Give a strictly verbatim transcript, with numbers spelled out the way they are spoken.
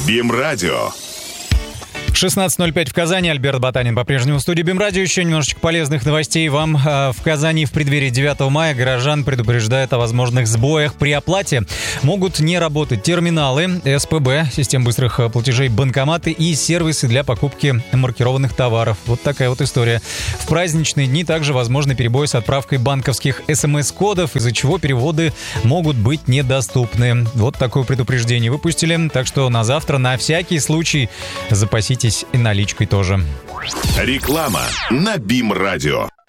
БИМ-радио. шестнадцать ноль пять в Казани. Альберт Батанин по-прежнему в студии БИМ-радио. Еще немножечко полезных новостей вам. В Казани в преддверии девятого мая горожан предупреждают о возможных сбоях при оплате. Могут не работать терминалы, СПБ, система быстрых платежей, банкоматы и сервисы для покупки маркированных товаров. Вот такая вот история. В праздничные дни также возможны перебои с отправкой банковских СМС-кодов, из-за чего переводы могут быть недоступны. Вот такое предупреждение выпустили. Так что на завтра на всякий случай запаситесь и наличкой тоже. Реклама на БИМ-радио.